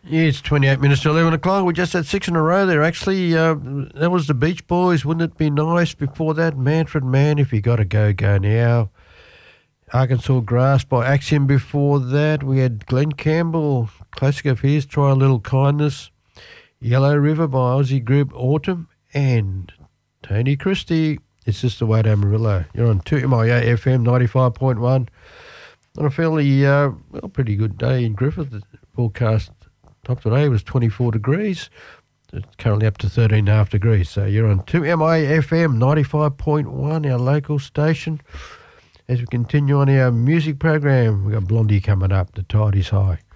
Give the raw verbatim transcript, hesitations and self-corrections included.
Yeah, it's twenty-eight minutes to eleven o'clock. We just had six in a row there, actually. Uh, that was the Beach Boys. Wouldn't it be nice? Before that, Manfred Mann, If You Gotta Go, Go Now. Arkansas Grass by Axiom before that. We had Glenn Campbell, classic of his, Try a Little Kindness. Yellow River by Aussie group Autumn. And Tony Christie, It's Just the Way to Amarillo. You're on two M I A F M ninety-five point one. On a fairly, uh, well, pretty good day in Griffith. The forecast top today was twenty-four degrees. It's currently up to thirteen and a half degrees. So you're on two M I F M ninety-five point one, our local station. As we continue on our music program, we've got Blondie coming up. The Tide is High.